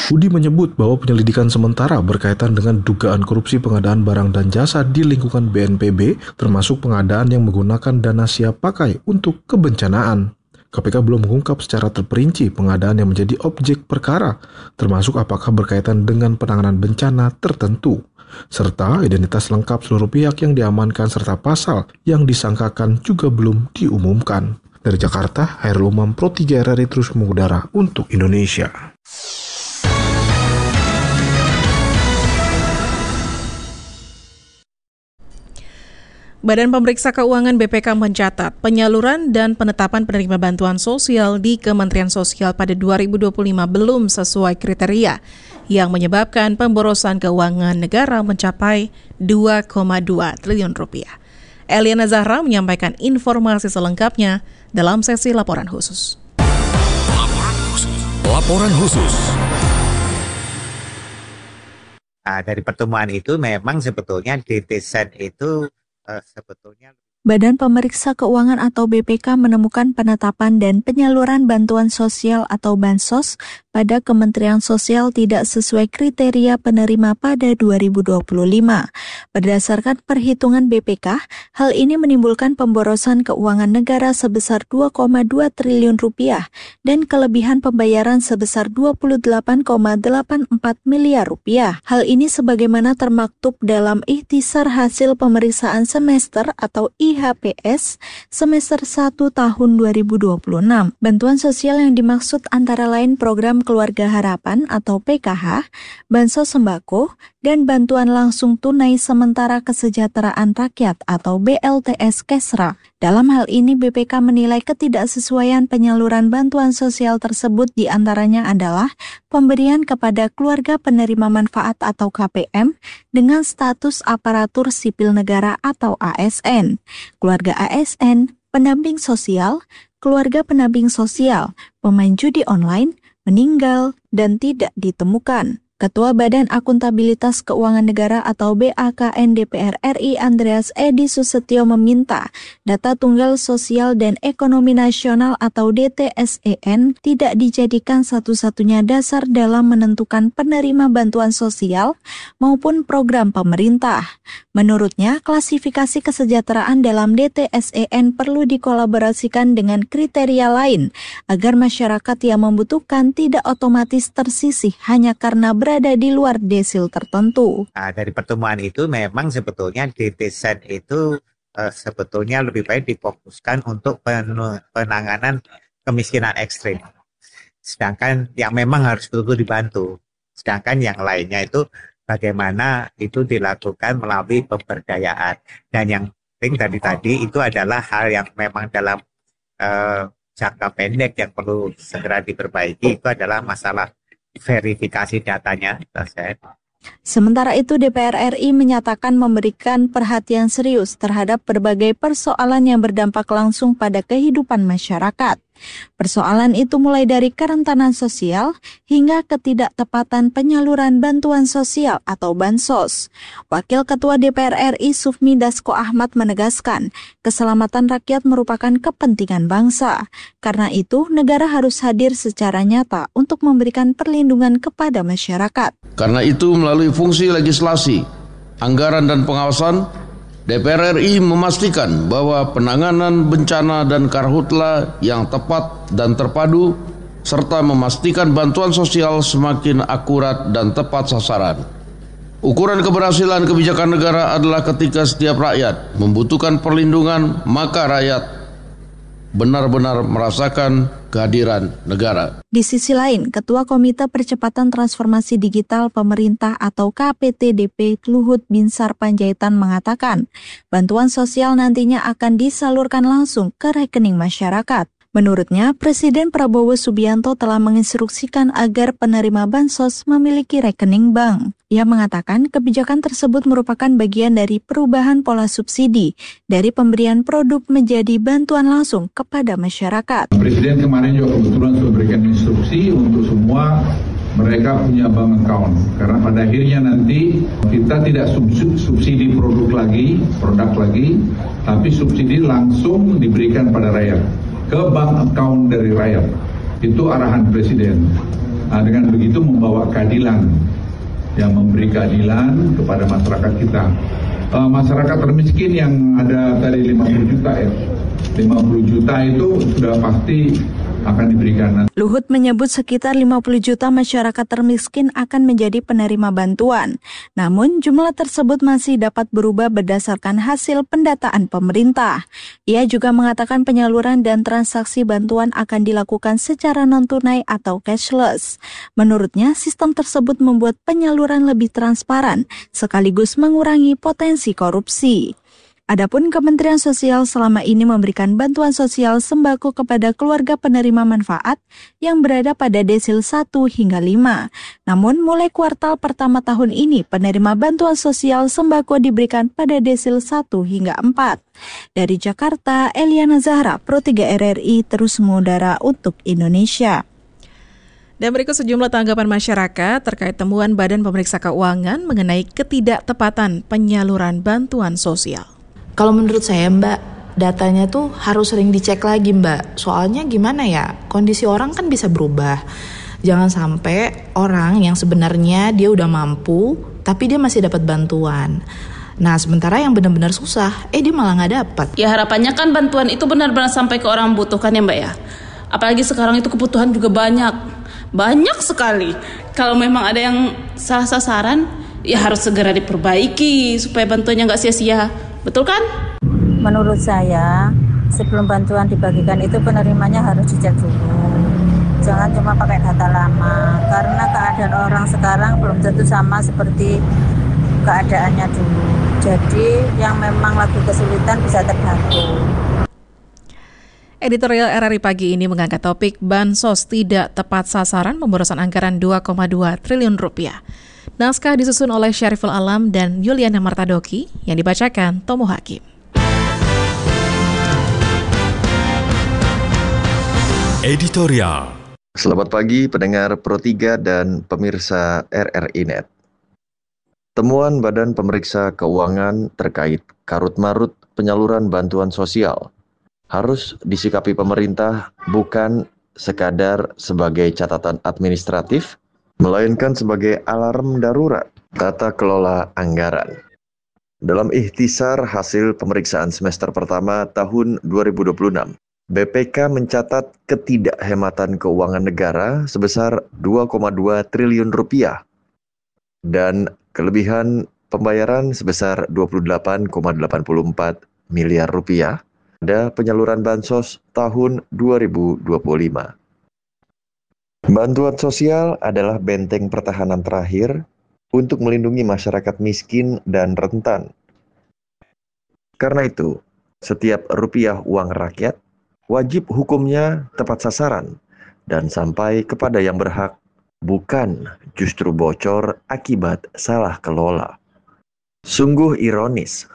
Budi menyebut bahwa penyelidikan sementara berkaitan dengan dugaan korupsi pengadaan barang dan jasa di lingkungan BNPB, termasuk pengadaan yang menggunakan dana siap pakai untuk kebencanaan. KPK belum mengungkap secara terperinci pengadaan yang menjadi objek perkara, termasuk apakah berkaitan dengan penanganan bencana tertentu, serta identitas lengkap seluruh pihak yang diamankan serta pasal yang disangkakan juga belum diumumkan. Dari Jakarta, Hairul Umam, Pro 3 RRI terus mengudara untuk Indonesia. Badan Pemeriksa Keuangan BPK mencatat penyaluran dan penetapan penerima bantuan sosial di Kementerian Sosial pada 2025 belum sesuai kriteria, yang menyebabkan pemborosan keuangan negara mencapai 2,2 triliun rupiah. Eliana Zahra menyampaikan informasi selengkapnya dalam sesi laporan khusus. Laporan khusus. Dari pertemuan itu memang sebetulnya DTZ itu Badan Pemeriksa Keuangan atau BPK menemukan penetapan dan penyaluran bantuan sosial atau Bansos pada Kementerian Sosial tidak sesuai kriteria penerima pada 2025. Berdasarkan perhitungan BPK, hal ini menimbulkan pemborosan keuangan negara sebesar 2,2 triliun rupiah dan kelebihan pembayaran sebesar 28,84 miliar rupiah. Hal ini sebagaimana termaktub dalam ikhtisar hasil pemeriksaan semester atau IHPS semester 1 tahun 2026. Bantuan sosial yang dimaksud antara lain program Keluarga Harapan atau PKH, Bansos Sembako, dan bantuan langsung tunai sementara kesejahteraan rakyat atau BLTS Kesra. Dalam hal ini BPK menilai ketidaksesuaian penyaluran bantuan sosial tersebut diantaranya adalah pemberian kepada keluarga penerima manfaat atau KPM dengan status aparatur sipil negara atau ASN, keluarga ASN, pendamping sosial, keluarga pendamping sosial, pemain judi online, meninggal, dan tidak ditemukan. Ketua Badan Akuntabilitas Keuangan Negara atau BAKN DPR RI Andreas Edi Susetio meminta data tunggal sosial dan ekonomi nasional atau DTSEN tidak dijadikan satu-satunya dasar dalam menentukan penerima bantuan sosial maupun program pemerintah. Menurutnya, klasifikasi kesejahteraan dalam DTSEN perlu dikolaborasikan dengan kriteria lain agar masyarakat yang membutuhkan tidak otomatis tersisih hanya karena berada di luar desil tertentu. Dari pertemuan itu memang sebetulnya DTZ itu sebetulnya lebih baik difokuskan untuk penanganan kemiskinan ekstrim. Sedangkan yang memang harus betul-betul dibantu. Sedangkan yang lainnya itu bagaimana itu dilakukan melalui pemberdayaan. Dan yang penting tadi itu adalah hal yang memang dalam jangka pendek yang perlu segera diperbaiki, itu adalah masalah verifikasi datanya. Sementara itu, DPR RI menyatakan memberikan perhatian serius terhadap berbagai persoalan yang berdampak langsung pada kehidupan masyarakat. Persoalan itu mulai dari kerentanan sosial hingga ketidaktepatan penyaluran bantuan sosial atau Bansos. Wakil Ketua DPR RI Sufmi Dasko Ahmad menegaskan, keselamatan rakyat merupakan kepentingan bangsa. Karena itu, negara harus hadir secara nyata untuk memberikan perlindungan kepada masyarakat. Karena itu, melalui fungsi legislasi, anggaran dan pengawasan, DPR RI memastikan bahwa penanganan bencana dan karhutla yang tepat dan terpadu, serta memastikan bantuan sosial semakin akurat dan tepat sasaran. Ukuran keberhasilan kebijakan negara adalah ketika setiap rakyat membutuhkan perlindungan, maka rakyat benar-benar merasakan kehadiran negara. Di sisi lain, Ketua Komite Percepatan Transformasi Digital Pemerintah atau KPTDP Luhut Binsar Panjaitan mengatakan, bantuan sosial nantinya akan disalurkan langsung ke rekening masyarakat. Menurutnya, Presiden Prabowo Subianto telah menginstruksikan agar penerima bansos memiliki rekening bank. Ia mengatakan kebijakan tersebut merupakan bagian dari perubahan pola subsidi dari pemberian produk menjadi bantuan langsung kepada masyarakat. Presiden kemarin juga kebetulan sudah berikan instruksi untuk semua mereka punya bank account. Karena pada akhirnya nanti kita tidak subsidi produk lagi, tapi subsidi langsung diberikan pada rakyat ke bank account dari rakyat. Itu arahan Presiden. Dengan begitu membawa keadilan, yang memberi keadilan kepada masyarakat kita. Masyarakat termiskin yang ada tadi 50 juta ya, 50 juta itu sudah pasti akan diberikan. Luhut menyebut sekitar 50 juta masyarakat termiskin akan menjadi penerima bantuan. Namun jumlah tersebut masih dapat berubah berdasarkan hasil pendataan pemerintah. Ia juga mengatakan penyaluran dan transaksi bantuan akan dilakukan secara non-tunai atau cashless. Menurutnya, sistem tersebut membuat penyaluran lebih transparan sekaligus mengurangi potensi korupsi. Adapun Kementerian Sosial selama ini memberikan bantuan sosial sembako kepada keluarga penerima manfaat yang berada pada desil 1 hingga 5. Namun mulai kuartal pertama tahun ini penerima bantuan sosial sembako diberikan pada desil 1 hingga 4. Dari Jakarta, Eliana Zahra, Pro 3 RRI terus mengudara untuk Indonesia. Dan berikut sejumlah tanggapan masyarakat terkait temuan Badan Pemeriksa Keuangan mengenai ketidaktepatan penyaluran bantuan sosial. Kalau menurut saya Mbak, datanya tuh harus sering dicek lagi Mbak. Soalnya gimana ya, kondisi orang kan bisa berubah. Jangan sampai orang yang sebenarnya dia udah mampu, tapi dia masih dapat bantuan. Nah sementara yang benar-benar susah, dia malah nggak dapat. Ya harapannya kan bantuan itu benar-benar sampai ke orang membutuhkan ya Mbak ya. Apalagi sekarang itu kebutuhan juga banyak sekali. Kalau memang ada yang salah sasaran, ya harus segera diperbaiki supaya bantuannya nggak sia-sia. Betul kan? Menurut saya, sebelum bantuan dibagikan itu penerimanya harus dicek dulu. Jangan cuma pakai data lama, karena keadaan orang sekarang belum tentu sama seperti keadaannya dulu. Jadi yang memang lagi kesulitan bisa terbantu. Editorial RRI pagi ini mengangkat topik Bansos tidak tepat sasaran pemborosan anggaran 2,2 triliun rupiah. Naskah disusun oleh Syariful Alam dan Yuliana Martadoki yang dibacakan Tomo Hakim. Editorial. Selamat pagi pendengar Pro 3 dan pemirsa RRI Net. Temuan Badan Pemeriksa Keuangan terkait karut-marut penyaluran bantuan sosial harus disikapi pemerintah bukan sekadar sebagai catatan administratif, melainkan sebagai alarm darurat tata kelola anggaran. Dalam ikhtisar hasil pemeriksaan semester pertama tahun 2026, BPK mencatat ketidakhematan keuangan negara sebesar 2,2 triliun rupiah dan kelebihan pembayaran sebesar 28,84 miliar rupiah pada penyaluran bansos tahun 2025. Bantuan sosial adalah benteng pertahanan terakhir untuk melindungi masyarakat miskin dan rentan. Karena itu, setiap rupiah uang rakyat wajib hukumnya tepat sasaran dan sampai kepada yang berhak, bukan justru bocor akibat salah kelola. Sungguh ironis,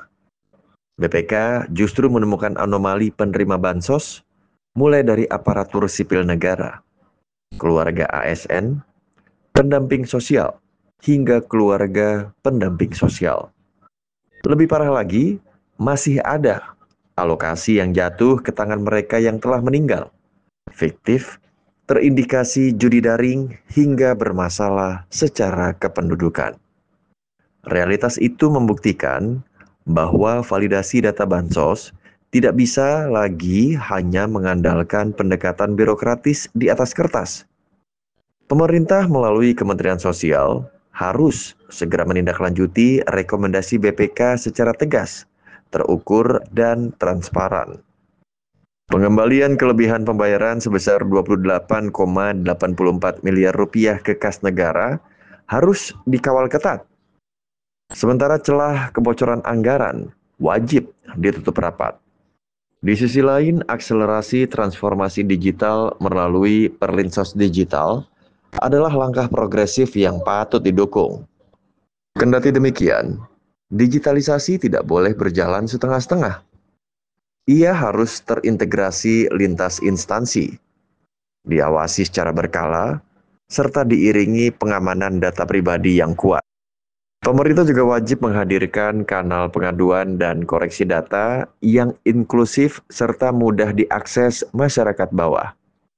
BPK justru menemukan anomali penerima bansos mulai dari aparatur sipil negara, keluarga ASN, pendamping sosial, hingga keluarga pendamping sosial. Lebih parah lagi, masih ada alokasi yang jatuh ke tangan mereka yang telah meninggal, fiktif, terindikasi judi daring, hingga bermasalah secara kependudukan. Realitas itu membuktikan bahwa validasi data bansos tidak bisa lagi hanya mengandalkan pendekatan birokratis di atas kertas. Pemerintah melalui Kementerian Sosial harus segera menindaklanjuti rekomendasi BPK secara tegas, terukur, dan transparan. Pengembalian kelebihan pembayaran sebesar 28,84 miliar rupiah ke kas negara harus dikawal ketat. Sementara celah kebocoran anggaran wajib ditutup rapat. Di sisi lain, akselerasi transformasi digital melalui Perlinsos Digital adalah langkah progresif yang patut didukung. Kendati demikian, digitalisasi tidak boleh berjalan setengah-setengah. Ia harus terintegrasi lintas instansi, diawasi secara berkala, serta diiringi pengamanan data pribadi yang kuat. Pemerintah juga wajib menghadirkan kanal pengaduan dan koreksi data yang inklusif serta mudah diakses masyarakat bawah.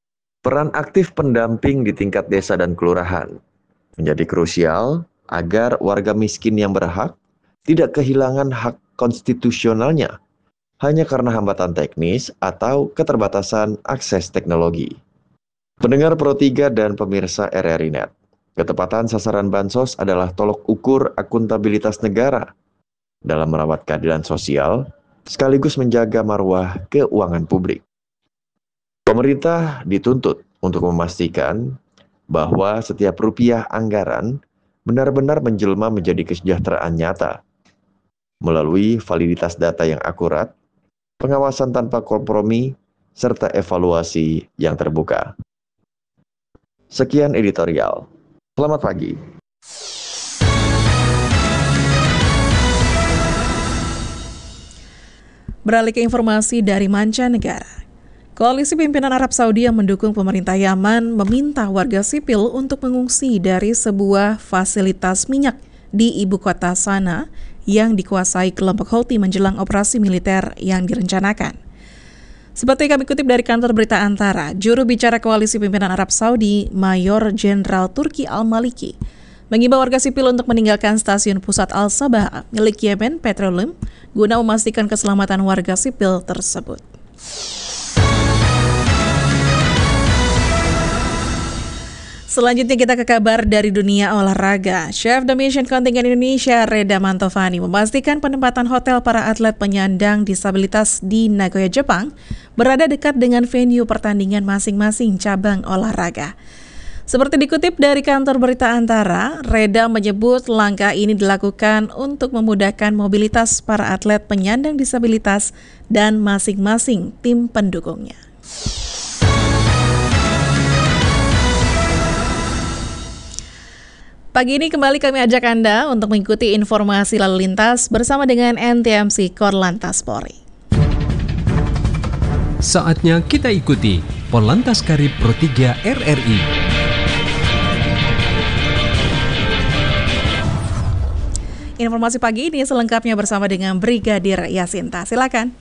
Peran aktif pendamping di tingkat desa dan kelurahan menjadi krusial agar warga miskin yang berhak tidak kehilangan hak konstitusionalnya hanya karena hambatan teknis atau keterbatasan akses teknologi. Pendengar Pro 3 dan pemirsa RRI Net, ketepatan sasaran bansos adalah tolok ukur akuntabilitas negara dalam merawat keadilan sosial sekaligus menjaga marwah keuangan publik. Pemerintah dituntut untuk memastikan bahwa setiap rupiah anggaran benar-benar menjelma menjadi kesejahteraan nyata melalui validitas data yang akurat, pengawasan tanpa kompromi, serta evaluasi yang terbuka. Sekian editorial. Selamat pagi. Beralih ke informasi dari mancanegara. Koalisi pimpinan Arab Saudi yang mendukung pemerintah Yaman meminta warga sipil untuk mengungsi dari sebuah fasilitas minyak di ibu kota Sanaa yang dikuasai kelompok Houthi menjelang operasi militer yang direncanakan. Seperti kami kutip dari kantor berita Antara, juru bicara Koalisi Pimpinan Arab Saudi, Mayor Jenderal Turki Al-Maliki, mengimbau warga sipil untuk meninggalkan stasiun pusat Al-Sabah milik Yemen Petroleum guna memastikan keselamatan warga sipil tersebut. Selanjutnya kita ke kabar dari dunia olahraga. Chef The Mission kontingen Indonesia Reda Mantovani memastikan penempatan hotel para atlet penyandang disabilitas di Nagoya, Jepang berada dekat dengan venue pertandingan masing-masing cabang olahraga. Seperti dikutip dari kantor berita Antara, Reda menyebut langkah ini dilakukan untuk memudahkan mobilitas para atlet penyandang disabilitas dan masing-masing tim pendukungnya. Pagi ini kembali kami ajak Anda untuk mengikuti informasi lalu lintas bersama dengan NTMC Korlantas Polri. Saatnya kita ikuti Polantas Karib Pro 3 RRI. Informasi pagi ini selengkapnya bersama dengan Brigadir Yasinta. Silakan.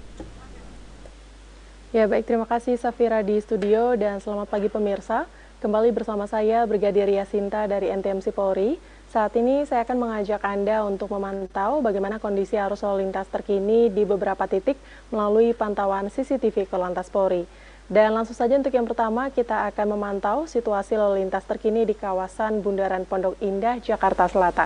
Ya baik, terima kasih Safira di studio dan selamat pagi pemirsa. Kembali bersama saya Brigadir Yasinta dari NTMC Polri. Saat ini saya akan mengajak Anda untuk memantau bagaimana kondisi arus lalu lintas terkini di beberapa titik melalui pantauan CCTV Korlantas Polri. Dan langsung saja untuk yang pertama kita akan memantau situasi lalu lintas terkini di kawasan Bundaran Pondok Indah, Jakarta Selatan.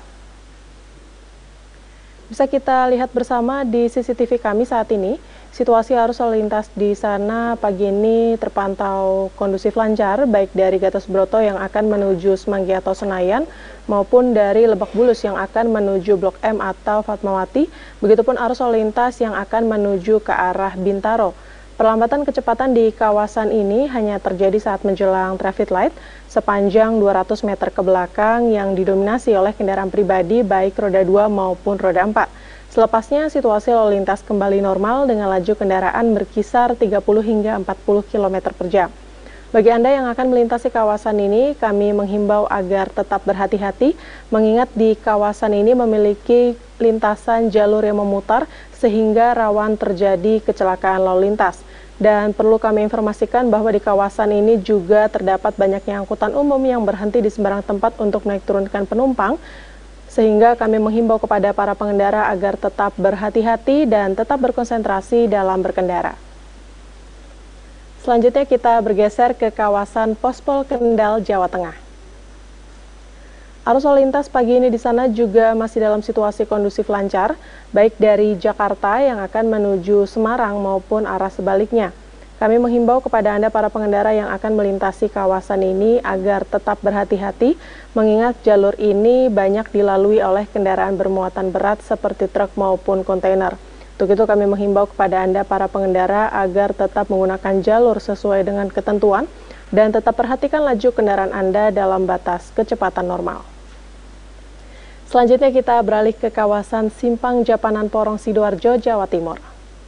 Bisa kita lihat bersama di CCTV kami saat ini, situasi arus lalu lintas di sana pagi ini terpantau kondusif lancar, baik dari Gatot-Subroto yang akan menuju Semanggi atau Senayan, maupun dari Lebak Bulus yang akan menuju Blok M atau Fatmawati, begitupun arus lalu lintas yang akan menuju ke arah Bintaro. Perlambatan kecepatan di kawasan ini hanya terjadi saat menjelang traffic light sepanjang 200 meter ke belakang yang didominasi oleh kendaraan pribadi baik roda 2 maupun roda 4. Selepasnya situasi lalu lintas kembali normal dengan laju kendaraan berkisar 30 hingga 40 km per jam. Bagi Anda yang akan melintasi kawasan ini, kami menghimbau agar tetap berhati-hati mengingat di kawasan ini memiliki lintasan jalur yang memutar sehingga rawan terjadi kecelakaan lalu lintas. Dan perlu kami informasikan bahwa di kawasan ini juga terdapat banyaknya angkutan umum yang berhenti di sembarang tempat untuk naik turunkan penumpang, sehingga kami menghimbau kepada para pengendara agar tetap berhati-hati dan tetap berkonsentrasi dalam berkendara. Selanjutnya kita bergeser ke kawasan Pospol Kendal, Jawa Tengah. Arus lalu lintas pagi ini di sana juga masih dalam situasi kondusif lancar, baik dari Jakarta yang akan menuju Semarang maupun arah sebaliknya. Kami menghimbau kepada Anda para pengendara yang akan melintasi kawasan ini agar tetap berhati-hati, mengingat jalur ini banyak dilalui oleh kendaraan bermuatan berat seperti truk maupun kontainer. Untuk itu kami menghimbau kepada Anda para pengendara agar tetap menggunakan jalur sesuai dengan ketentuan dan tetap perhatikan laju kendaraan Anda dalam batas kecepatan normal. Selanjutnya kita beralih ke kawasan Simpang Japanan Porong Sidoarjo, Jawa Timur.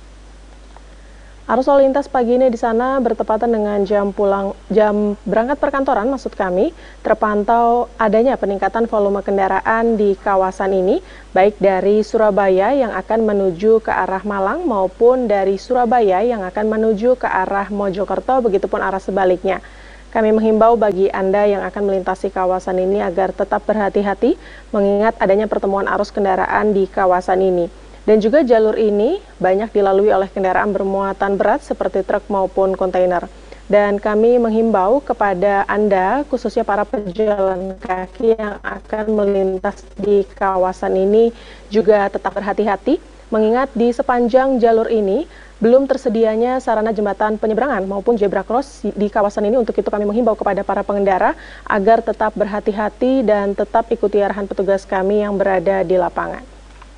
Arus lalu lintas pagi ini di sana bertepatan dengan jam berangkat perkantoran maksud kami, terpantau adanya peningkatan volume kendaraan di kawasan ini, baik dari Surabaya yang akan menuju ke arah Malang maupun dari Surabaya yang akan menuju ke arah Mojokerto, begitupun arah sebaliknya. Kami menghimbau bagi Anda yang akan melintasi kawasan ini agar tetap berhati-hati mengingat adanya pertemuan arus kendaraan di kawasan ini. Dan juga jalur ini banyak dilalui oleh kendaraan bermuatan berat seperti truk maupun kontainer. Dan kami menghimbau kepada Anda, khususnya para pejalan kaki yang akan melintas di kawasan ini juga tetap berhati-hati, mengingat di sepanjang jalur ini belum tersedianya sarana jembatan penyeberangan maupun zebra cross di kawasan ini. Untuk itu kami menghimbau kepada para pengendara agar tetap berhati-hati dan tetap ikuti arahan petugas kami yang berada di lapangan.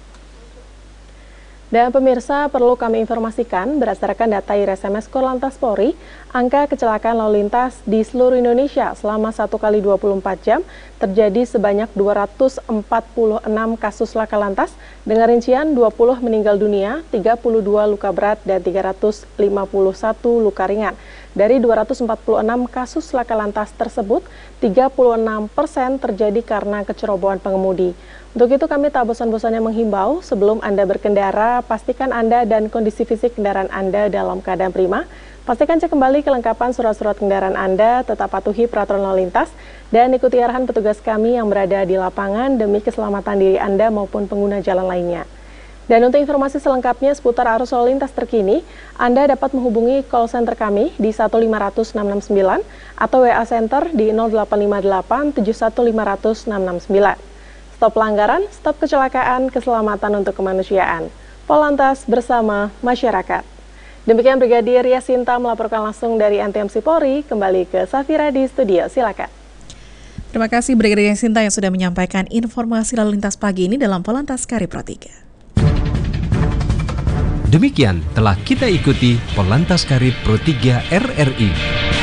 Dan pemirsa, perlu kami informasikan berdasarkan data IRSMS Korlantas Polri, angka kecelakaan lalu lintas di seluruh Indonesia selama 1 kali 24 jam terjadi sebanyak 246 kasus laka lantas dengan rincian 20 meninggal dunia, 32 luka berat, dan 351 luka ringan. Dari 246 kasus laka lantas tersebut, 36% terjadi karena kecerobohan pengemudi. Untuk itu kami tak bosan-bosannya menghimbau sebelum Anda berkendara, pastikan Anda dan kondisi fisik kendaraan Anda dalam keadaan prima. Pastikan cek kembali kelengkapan surat-surat kendaraan Anda, tetap patuhi peraturan lalu lintas, dan ikuti arahan petugas kami yang berada di lapangan demi keselamatan diri Anda maupun pengguna jalan lainnya. Dan untuk informasi selengkapnya seputar arus lalu lintas terkini, Anda dapat menghubungi call center kami di 1500669 atau WA Center di 0858 71 500 669. Stop pelanggaran, stop kecelakaan, keselamatan untuk kemanusiaan. Polantas bersama masyarakat. Demikian Brigadir Yasinta melaporkan langsung dari NTMC Polri. Kembali ke Safira di studio, silakan. Terima kasih Brigadir Yasinta yang sudah menyampaikan informasi lalu lintas pagi ini dalam Polantas Karib Pro 3. Demikian telah kita ikuti Polantas Karib Pro 3 RRI.